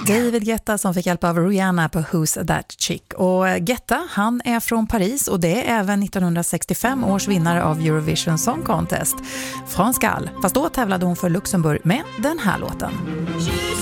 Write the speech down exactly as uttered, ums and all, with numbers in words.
David Guetta som fick hjälp av Rihanna på Who's That Chick. Och Guetta, han är från Paris och det är även nittonhundrasextiofem års vinnare av Eurovision Song Contest. France Gall, fast då tävlade hon för Luxemburg med den här låten.